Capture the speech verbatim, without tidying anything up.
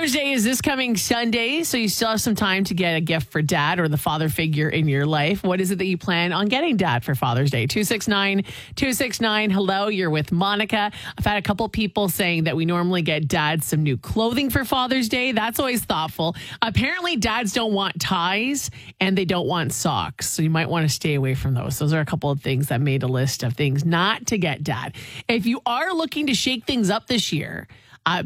Father's Day is this coming Sunday, so you still have some time to get a gift for dad or the father figure in your life. What is it that you plan on getting dad for Father's Day? two six nine, two six nine. Hello, you're with Monica. I've had a couple people saying that we normally get dads some new clothing for Father's Day. That's always thoughtful. Apparently, dads don't want ties and they don't want socks, so you might want to stay away from those. Those are a couple of things that made a list of things not to get dad. If you are looking to shake things up this year,